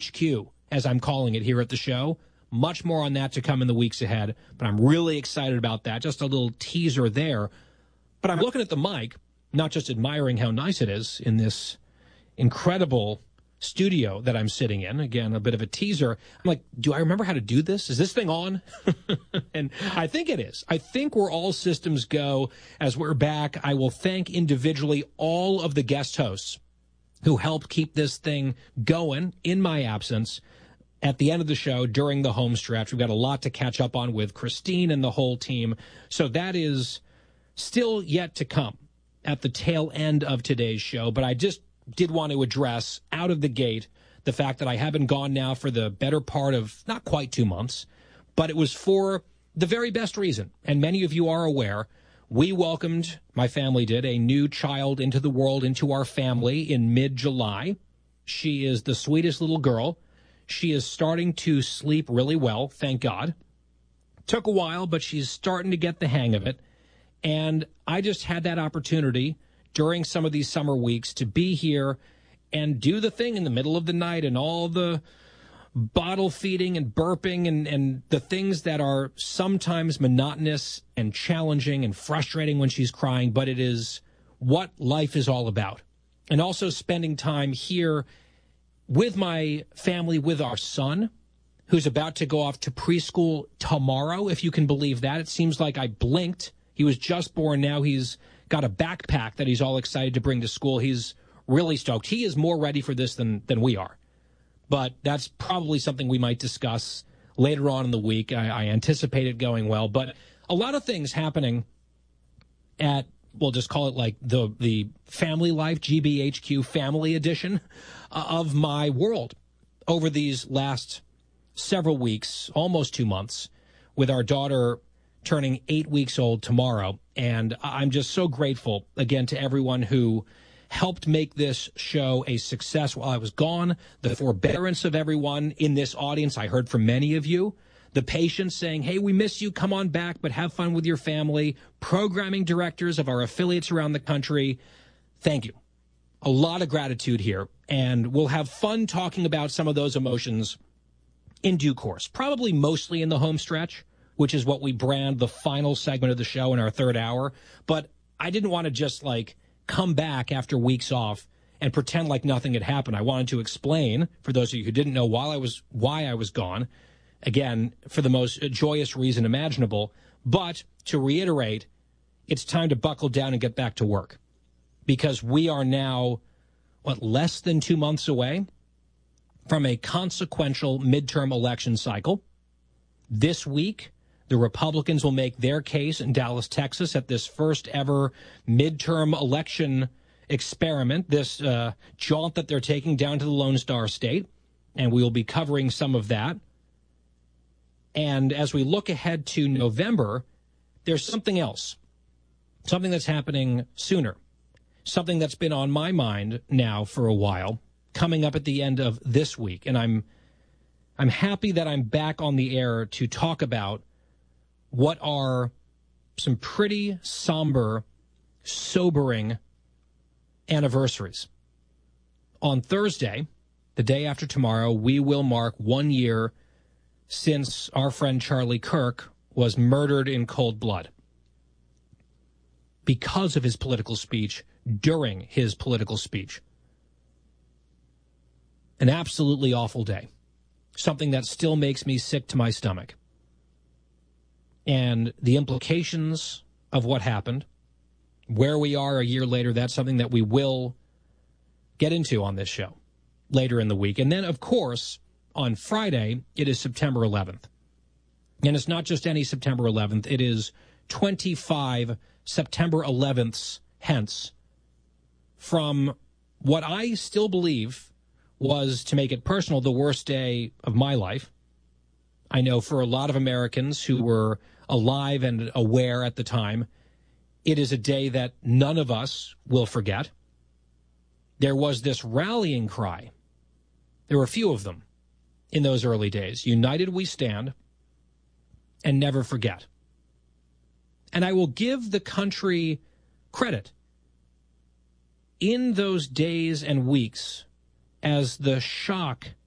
HQ, as I'm calling it here at the show. Much more on that to come in the weeks ahead, but I'm really excited about that. Just a little teaser there. But I'm looking at the mic, not just admiring how nice it is in this incredible studio that I'm sitting in. Again, a bit of a teaser. I'm like, do I remember how to do this? Is this thing on? And I think it is. I think we're all systems go as we're back. I will thank individually all of the guest hosts who helped keep this thing going in my absence at the end of the show during the home stretch. We've got a lot to catch up on with Christine and the whole team. So that is still yet to come at the tail end of today's show. But I just did want to address out of the gate the fact that I have been gone now for the better part of not quite 2 months, but it was for the very best reason. And many of you are aware, we welcomed, my family did, a new child into the world, into our family in mid-July. She is the sweetest little girl. She is starting to sleep really well, thank God. Took a while, but she's starting to get the hang of it. And I just had that opportunity during some of these summer weeks to be here and do the thing in the middle of the night and all the bottle feeding and burping and the things that are sometimes monotonous and challenging and frustrating when she's crying, but it is what life is all about. And also spending time here with my family, with our son, who's about to go off to preschool tomorrow, if you can believe that. It seems like I blinked. He was just born. Now he's got a backpack that he's all excited to bring to school. He's really stoked. He is more ready for this than we are. But that's probably something we might discuss later on in the week. I anticipate it going well. But a lot of things happening at, we'll just call it like the family life, GBHQ family edition of my world over these last several weeks, almost 2 months, with our daughter turning 8 weeks old tomorrow. And I'm just so grateful, again, to everyone who helped make this show a success while I was gone, the forbearance of everyone in this audience. I heard from many of you, the patients saying, hey, we miss you, come on back, but have fun with your family, programming directors of our affiliates around the country. Thank you. A lot of gratitude here, and we'll have fun talking about some of those emotions in due course, probably mostly in the home stretch, which is what we brand the final segment of the show in our third hour. But I didn't want to just come back after weeks off and pretend like nothing had happened. I wanted to explain, for those of you who didn't know why I was gone, again, for the most joyous reason imaginable. But to reiterate, it's time to buckle down and get back to work, because we are now, less than 2 months away from a consequential midterm election cycle. This week, the Republicans will make their case in Dallas, Texas, at this first ever midterm election experiment, this jaunt that they're taking down to the Lone Star State, and we will be covering some of that. And as we look ahead to November, there's something else, something that's happening sooner, something that's been on my mind now for a while, coming up at the end of this week. And I'm happy that I'm back on the air to talk about what are some pretty somber, sobering anniversaries. On Thursday, the day after tomorrow, we will mark 1 year since our friend Charlie Kirk was murdered in cold blood because of his political speech during his political speech. An absolutely awful day. Something that still makes me sick to my stomach. And the implications of what happened, where we are a year later, that's something that we will get into on this show later in the week. And then, of course, on Friday, it is September 11th. And it's not just any September 11th. It is 25 September 11ths hence from what I still believe was, to make it personal, the worst day of my life. I know for a lot of Americans who were alive and aware at the time, it is a day that none of us will forget. There was this rallying cry. There were a few of them in those early days. United we stand and never forget. And I will give the country credit. In those days and weeks, as the shock